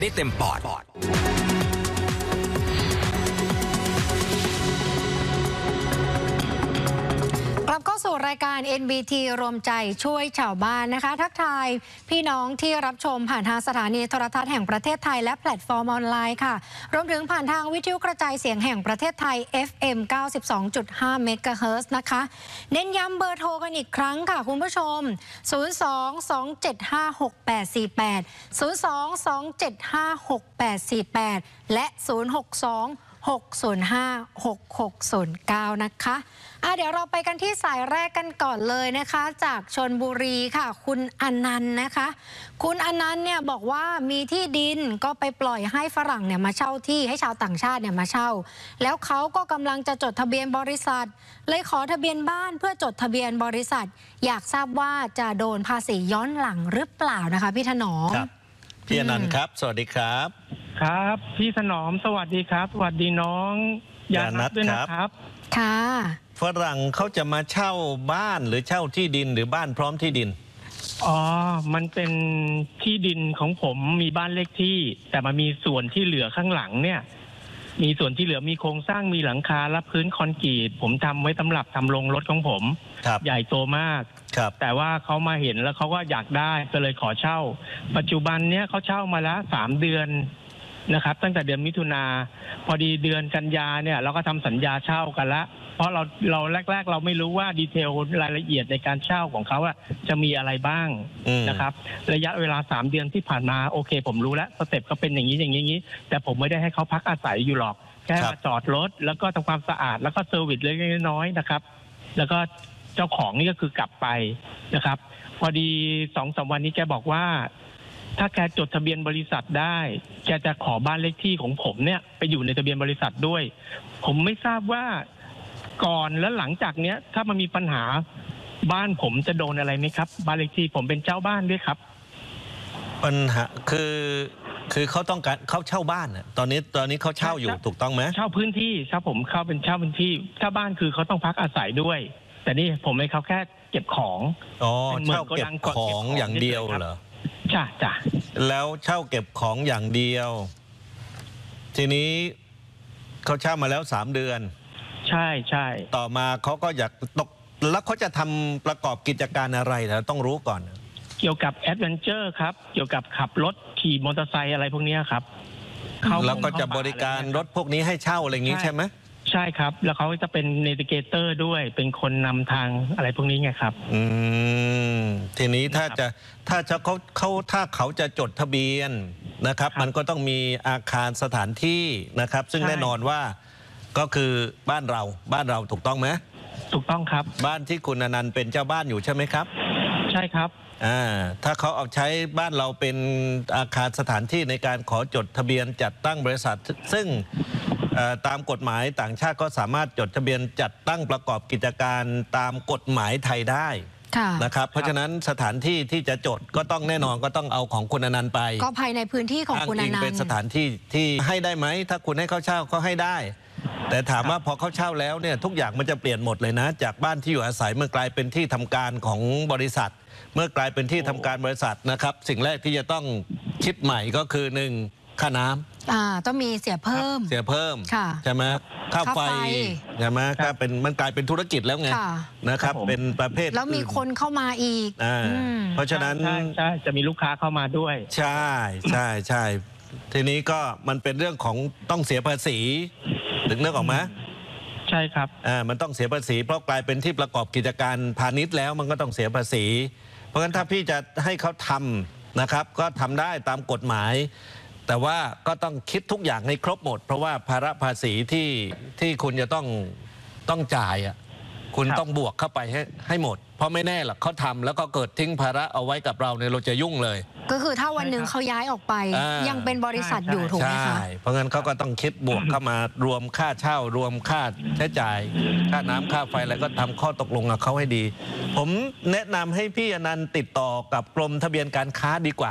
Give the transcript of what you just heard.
ได้เต็มปอดกลับเข้าสู่รายการ NBT รวมใจช่วยชาวบ้านนะคะทักทายพี่น้องที่รับชมผ่านทางสถานีโทรทัศน์แห่งประเทศไทยและแพลตฟอร์มออนไลน์ค่ะรวมถึงผ่านทางวิทยุกระจายเสียงแห่งประเทศไทย FM 92.5 เมกะเฮิรตซ์นะคะเน้นย้ำเบอร์โทรกันอีกครั้งค่ะคุณผู้ชม 02-275-6848 02-275-6848 และ 062-605-6609 นะคะเดี๋ยวเราไปกันที่สายแรกกันก่อนเลยนะคะจากชลบุรีค่ะคุณอนันต์นะคะคุณอนันต์เนี่ยบอกว่ามีที่ดินก็ไปปล่อยให้ฝรั่งเนี่ยมาเช่าที่ให้ชาวต่างชาติเนี่ยมาเช่าแล้วเขาก็กำลังจะจดทะเบียนบริษัทเลยขอทะเบียนบ้านเพื่อจดทะเบียนบริษัทอยากทราบว่าจะโดนภาษีย้อนหลังหรือเปล่านะคะพี่ถนอมพี่อนันต์ครับสวัสดีครับครับพี่ถนอมสวัสดีครับสวัสดีน้องยานัทด้วยนะครับค่ะฝรั่งเขาจะมาเช่าบ้านหรือเช่าที่ดินหรือบ้านพร้อมที่ดินมันเป็นที่ดินของผมมีบ้านเลขที่แต่มันมีส่วนที่เหลือข้างหลังเนี่ยมีส่วนที่เหลือมีโครงสร้างมีหลังคาและพื้นคอนกรีตผมทำไว้สำหรับทำโรงรถของผมใหญ่โตมากแต่ว่าเขามาเห็นแล้วเขาก็อยากได้ก็เลยขอเช่าปัจจุบันเนี้ยเขาเช่ามาแล้ว3 เดือนนะครับตั้งแต่เดือนมิถุนาพอดีเดือนกันยาเนี่ยเราก็ทำสัญญาเช่ากันละเพราะเราแรกๆเราไม่รู้ว่าดีเทลรายละเอียดในการเช่าของเขาจะมีอะไรบ้างนะครับระยะเวลา3 เดือนที่ผ่านมาโอเคผมรู้แล้วสเต็ปก็เป็นอย่างนี้แต่ผมไม่ได้ให้เขาพักอาศัยอยู่หรอกแค่มาจอดรถแล้วก็ทำความสะอาดแล้วก็เซอร์วิสเล็กๆน้อยๆนะครับแล้วก็เจ้าของนี่ก็คือกลับไปนะครับพอดี2-3 วันนี้แกบอกว่าถ้าแกจดทะเบียนบริษัทได้แกจะขอบ้านเลขที่ของผมเนี่ยไปอยู่ในทะเบียนบริษัทด้วยผมไม่ทราบว่าก่อนและหลังจากเนี้ยถ้ามันมีปัญหาบ้านผมจะโดนอะไรไหมครับบ้านเลขที่ผมเป็นเจ้าบ้านด้วยครับปัญหาคือเขาต้องการเขาเช่าบ้านตอนนี้เขาเช่าอยู่ถูกต้องไหมเช่าพื้นที่ครับผมเข้าเป็นเช่าพื้นที่ถ้าบ้านคือเขาต้องพักอาศัยด้วยแต่นี่ผมให้เขาแค่เก็บของเช่าเก็บของอย่างเดียวเหรอจ้ะแล้วเช่าเก็บของอย่างเดียวทีนี้เขาเช่ามาแล้ว3 เดือนใช่ต่อมาเขาก็อยากตกแล้วเขาจะทำประกอบกิจการอะไรเราต้องรู้ก่อนเกี่ยวกับแอดเวนเจอร์ครับเกี่ยวกับขับรถขี่มอเตอร์ไซค์อะไรพวกนี้ครับแล้วก็จะบริการรถพวกนี้ให้เช่าอะไรอย่างนี้ใช่ไหมใช่ครับแล้วเขาจะเป็นเนวิเกเตอร์ด้วยเป็นคนนำทางอะไรพวกนี้ไงครับทีนี้ถ้าเขาจะจดทะเบียนนะครับมันก็ต้องมีอาคารสถานที่นะครับซึ่งแน่นอนว่าก็คือบ้านเราถูกต้องไหมถูกต้องครับบ้านที่คุณอนันต์เป็นเจ้าบ้านอยู่ใช่ไหมครับใช่ครับถ้าเขาเอาใช้บ้านเราเป็นอาคารสถานที่ในการขอจดทะเบียนจัดตั้งบริษัทซึ่งตามกฎหมายต่างชาติก็สามารถจดทะเบียนจัดตั้งประกอบกิจการตามกฎหมายไทยได้นะครับเพราะฉะนั้นสถานที่ที่จะจดก็ต้องแน่นอนก็ต้องเอาของคุณอนันต์ไปก็ภายในพื้นที่ของคุณอนันต์เป็นสถานที่ที่ให้ได้ไหมถ้าคุณให้เขาเช่าก็ให้ได้แต่ถามว่าพอเขาเช่าแล้วเนี่ยทุกอย่างมันจะเปลี่ยนหมดเลยนะจากบ้านที่อยู่อาศัยเมื่อกลายเป็นที่ทำการของบริษัทเมื่อกลายเป็นที่ทำการบริษัทนะครับสิ่งแรกที่จะต้องคิดใหม่ก็คือ1ค่าน้ำต้องมีเสียเพิ่มใช่ไหมค่าไฟใช่ไหมก็เป็นมันกลายเป็นธุรกิจแล้วไงนะครับเป็นประเภทแล้วมีคนเข้ามาอีกเพราะฉะนั้นใช่จะมีลูกค้าเข้ามาด้วยใช่ทีนี้ก็มันเป็นเรื่องของต้องเสียภาษีถึงนึกออกไหมใช่ครับมันต้องเสียภาษีเพราะกลายเป็นที่ประกอบกิจการพาณิชย์แล้วมันก็ต้องเสียภาษีเพราะฉะนั้นถ้าพี่จะให้เขาทำนะครับก็ทำได้ตามกฎหมายแต่ว่าก็ต้องคิดทุกอย่างให้ครบหมดเพราะว่าภาระภาษีที่คุณจะต้องจ่ายคุณต้องบวกเข้าไปให้หมดเพราะไม่แน่หรอกเขาทำแล้วก็เกิดทิ้งภาระเอาไว้กับเราเนี่ยเราจะยุ่งเลยก็คือถ้าวันหนึ่งเขาย้ายออกไปยังเป็นบริษัทอยู่ถูกไหมคะใช่เพราะงั้นเขาก็ต้องคิดบวกเข้ามารวมค่าเช่ารวมค่าใช้จ่ายค่าน้ำค่าไฟแล้วก็ทำข้อตกลงกับเขาให้ดีผมแนะนำให้พี่อนันต์ติดต่อกับกรมทะเบียนการค้าดีกว่า